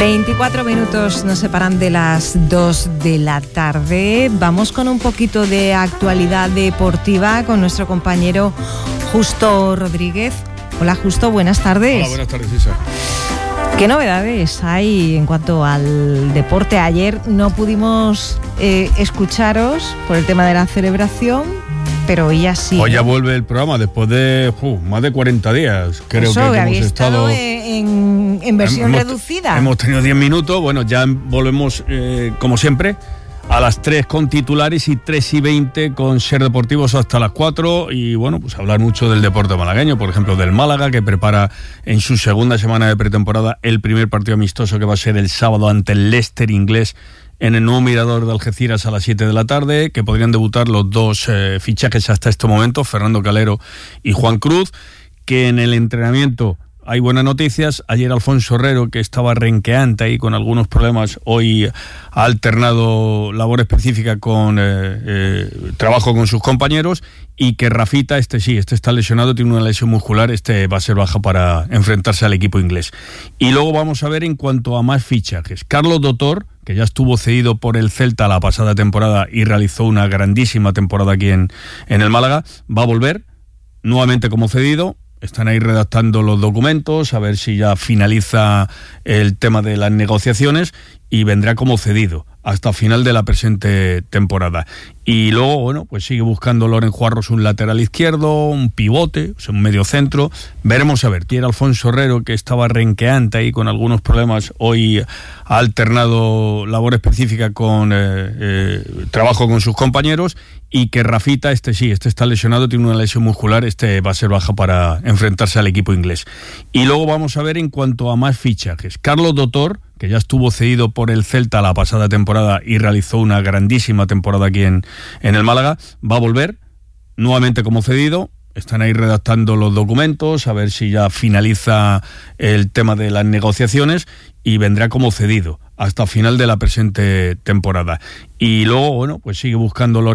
24 minutos nos separan de las 2 de la tarde. Vamos con un poquito de actualidad deportiva con nuestro compañero Justo Rodríguez. Hola Justo, buenas tardes. Hola, buenas tardes, Isa. ¿Qué novedades hay en cuanto al deporte? Ayer no pudimos escucharos por el tema de la celebración, pero hoy ya sí. Hoy ya vuelve el programa después de más de 40 días. Creo que hemos estado en versión reducida. Hemos tenido 10 minutos. Bueno, ya volvemos como siempre a las 3 con titulares y 3:20 con Ser Deportivos hasta las 4. Y bueno, pues hablar mucho del deporte malagueño, por ejemplo del Málaga, que prepara en su segunda semana de pretemporada el primer partido amistoso, que va a ser el sábado ante el Leicester inglés en el nuevo Mirador de Algeciras a las 7 de la tarde, que podrían debutar los dos fichajes hasta este momento, Fernando Calero y Juan Cruz, que en el entrenamiento hay buenas noticias. Ayer Alfonso Herrero, que estaba renqueante ahí con algunos problemas, hoy ha alternado labor específica con trabajo con sus compañeros, y que Rafita, este está lesionado, tiene una lesión muscular, va a ser baja para enfrentarse al equipo inglés. Y luego vamos a ver en cuanto a más fichajes. Carlos Dotor, que ya estuvo cedido por el Celta la pasada temporada y realizó una grandísima temporada aquí en el Málaga, va a volver nuevamente como cedido. Están ahí redactando los documentos, a ver si ya finaliza el tema de las negociaciones, y vendrá como cedido hasta final de la presente temporada. Y luego, bueno, pues sigue buscando Loren Juarros un lateral izquierdo, un pivote, o sea, un medio centro. Veremos a ver. Tiene Alfonso Herrero, que estaba renqueante ahí con algunos problemas, hoy ha alternado labor específica con trabajo con sus compañeros, y que Rafita, está lesionado, tiene una lesión muscular, va a ser baja para enfrentarse al equipo inglés. Y luego vamos a ver en cuanto a más fichajes. Carlos Dotor, que ya estuvo cedido por el Celta la pasada temporada y realizó una grandísima temporada aquí en el Málaga, va a volver nuevamente como cedido. Están ahí redactando los documentos, a ver si ya finaliza el tema de las negociaciones, y vendrá como cedido hasta final de la presente temporada. Y luego, bueno, pues sigue buscando